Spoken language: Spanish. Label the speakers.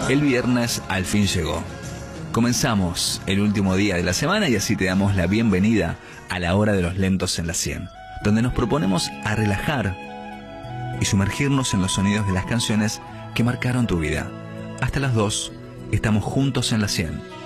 Speaker 1: El viernes al fin llegó. Comenzamos el último día de la semana y así te damos la bienvenida a la hora de los lentos en la 100, donde nos proponemos a relajar y sumergirnos en los sonidos de las canciones que marcaron tu vida. Hasta las 2 estamos juntos en la 100.